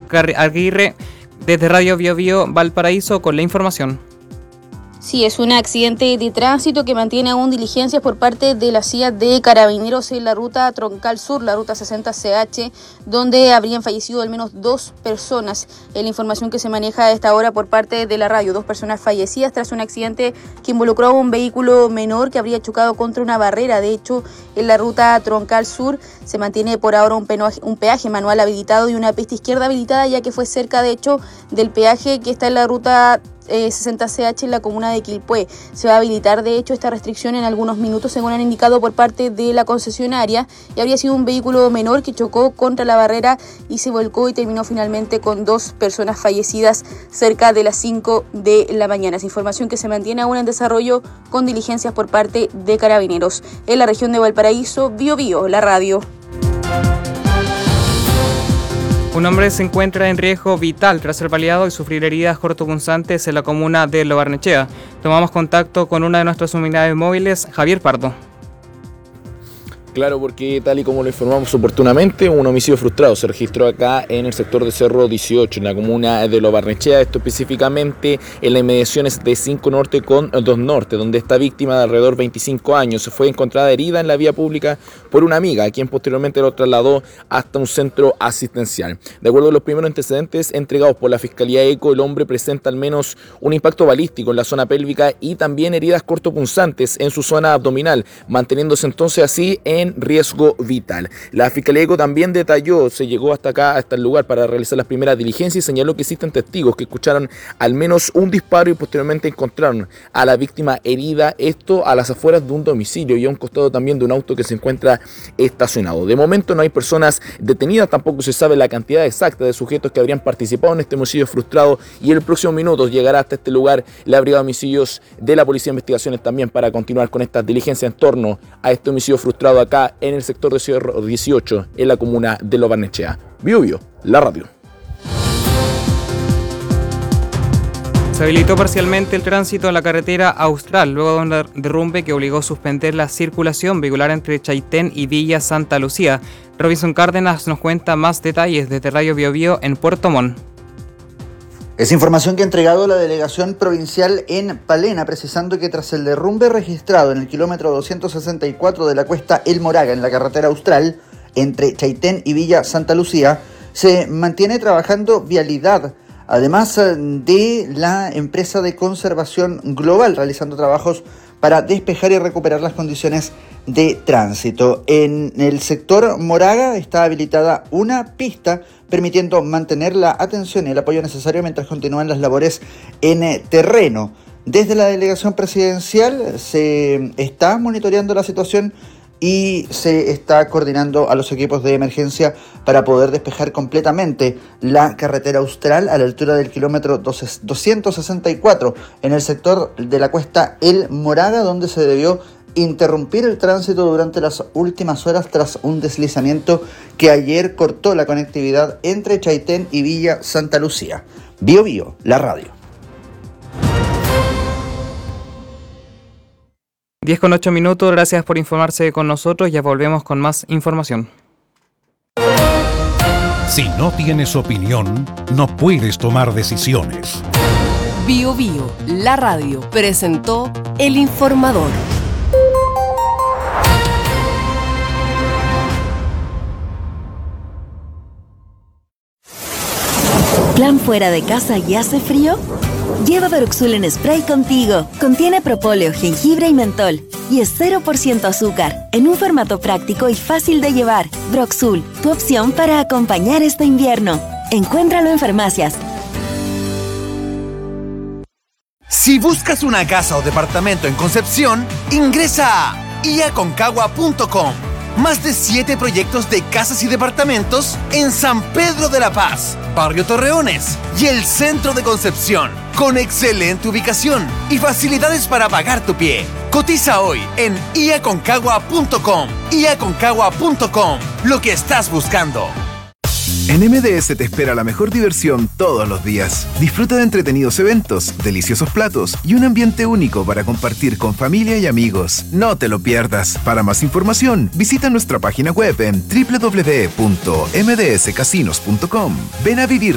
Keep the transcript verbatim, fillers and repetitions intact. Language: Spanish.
Aguirre desde Radio Bio Bio Valparaíso con la información. Sí, es un accidente de tránsito que mantiene aún diligencias por parte de la C I A de Carabineros en la ruta Troncal Sur, la ruta sesenta C H, donde habrían fallecido al menos dos personas. Es la información que se maneja a esta hora por parte de la radio. Dos personas fallecidas tras un accidente que involucró a un vehículo menor que habría chocado contra una barrera. De hecho, en la ruta Troncal Sur se mantiene por ahora un, peaje, un peaje manual habilitado y una pista izquierda habilitada, ya que fue cerca, de hecho, del peaje que está en la ruta Eh, sesenta C H en la comuna de Quilpué. Se va a habilitar de hecho esta restricción en algunos minutos, según han indicado por parte de la concesionaria, y habría sido un vehículo menor que chocó contra la barrera y se volcó y terminó finalmente con dos personas fallecidas cerca de las cinco de la mañana. Es información que se mantiene aún en desarrollo con diligencias por parte de Carabineros. En la región de Valparaíso, Bio Bio, la radio. Un hombre se encuentra en riesgo vital tras ser baleado y sufrir heridas cortopunzantes en la comuna de Lo Barnechea. Tomamos contacto con una de nuestras unidades móviles, Javier Pardo. Claro, porque tal y como lo informamos oportunamente, un homicidio frustrado se registró acá en el sector de Cerro dieciocho, en la comuna de Lo Barnechea, esto específicamente en las inmediaciones de cinco Norte con dos Norte, donde esta víctima de alrededor de veinticinco años fue encontrada herida en la vía pública por una amiga, a quien posteriormente lo trasladó hasta un centro asistencial. De acuerdo a los primeros antecedentes entregados por la Fiscalía ECO, el hombre presenta al menos un impacto balístico en la zona pélvica y también heridas cortopunzantes en su zona abdominal, manteniéndose entonces así en en riesgo vital. La Fiscalía ECO también detalló, se llegó hasta acá, hasta el lugar para realizar las primeras diligencias y señaló que existen testigos que escucharon al menos un disparo y posteriormente encontraron a la víctima herida, esto a las afueras de un domicilio y a un costado también de un auto que se encuentra estacionado. De momento no hay personas detenidas, tampoco se sabe la cantidad exacta de sujetos que habrían participado en este homicidio frustrado y en el próximo minuto llegará hasta este lugar la Brigada de Homicidios de la Policía de Investigaciones también para continuar con estas diligencias en torno a este homicidio frustrado acá en el sector de Cerro dieciocho, en la comuna de Lo Barnechea. Bio Bio, la radio. Se habilitó parcialmente el tránsito en la carretera Austral luego de un derrumbe que obligó a suspender la circulación vehicular entre Chaitén y Villa Santa Lucía. Robinson Cárdenas nos cuenta más detalles desde Radio Bio Bio en Puerto Montt. Es información que ha entregado la delegación provincial en Palena, precisando que tras el derrumbe registrado en el kilómetro doscientos sesenta y cuatro de la cuesta El Moraga en la carretera Austral, entre Chaitén y Villa Santa Lucía, se mantiene trabajando vialidad, además de la empresa de conservación global, realizando trabajos para despejar y recuperar las condiciones de tránsito. En el sector Moraga está habilitada una pista permitiendo mantener la atención y el apoyo necesario mientras continúan las labores en terreno. Desde la delegación presidencial se está monitoreando la situación y se está coordinando a los equipos de emergencia para poder despejar completamente la carretera Austral a la altura del kilómetro doscientos sesenta y cuatro en el sector de la cuesta El Moraga, donde se debió interrumpir el tránsito durante las últimas horas tras un deslizamiento que ayer cortó la conectividad entre Chaitén y Villa Santa Lucía. Bio Bio, la radio. diez con ocho minutos, gracias por informarse con nosotros, ya volvemos con más información. Si no tienes opinión, no puedes tomar decisiones. Bio Bio, la radio, presentó El Informador. ¿Plan fuera de casa y hace frío? Lleva Broxul en spray contigo. Contiene propóleo, jengibre y mentol. Y es cero por ciento azúcar, en un formato práctico y fácil de llevar. Broxul, tu opción para acompañar este invierno. Encuéntralo en farmacias. Si buscas una casa o departamento en Concepción, ingresa a i a concagua punto com. Más de siete proyectos de casas y departamentos en San Pedro de la Paz, Barrio Torreones y el centro de Concepción, con excelente ubicación y facilidades para pagar tu pie. Cotiza hoy en i a concagua punto com. i a concagua punto com, lo que estás buscando. En M D S te espera la mejor diversión todos los días. Disfruta de entretenidos eventos, deliciosos platos y un ambiente único para compartir con familia y amigos. No te lo pierdas. Para más información, visita nuestra página web en doble u doble u doble u punto m d s casinos punto com. Ven a vivir